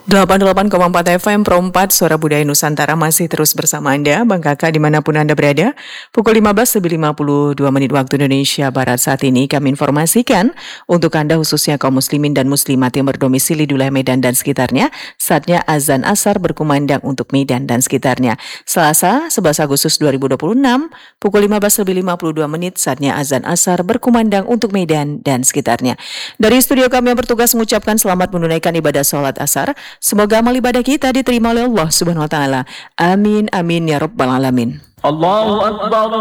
88,4 FM Pro 4 Suara Budaya Nusantara masih terus bersama Anda, Bang Kakak dimanapun Anda berada. Pukul 15.52 waktu Indonesia Barat saat ini kami informasikan untuk Anda khususnya kaum muslimin dan muslimat yang berdomisili di wilayah Medan dan sekitarnya, saatnya azan asar berkumandang untuk Medan dan sekitarnya. Selasa 11 Agustus 2026 pukul 15.52 saatnya azan asar berkumandang untuk Medan dan sekitarnya. Dari studio kami yang bertugas mengucapkan selamat menunaikan ibadah sholat asar. Semoga amal ibadah kita diterima oleh Allah Subhanahu wa taala. Amin amin ya rabbal alamin. Allahu Akbar.